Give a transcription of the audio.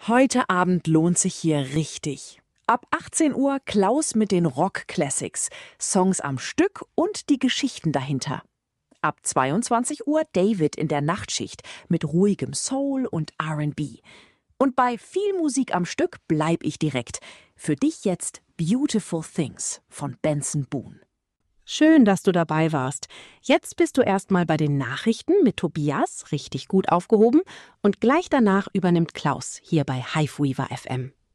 Heute Abend lohnt sich hier richtig. Ab 18 Uhr Klaus mit den Rock-Classics, Songs am Stück und die Geschichten dahinter. Ab 22 Uhr David in der Nachtschicht mit ruhigem Soul und R&B. Und bei viel Musik am Stück bleib ich direkt. Für dich jetzt Beautiful Things von Benson Boone. Schön, dass du dabei warst. Jetzt bist du erstmal bei den Nachrichten mit Tobias, richtig gut aufgehoben. Und gleich danach übernimmt Klaus hier bei Hiveweaver FM.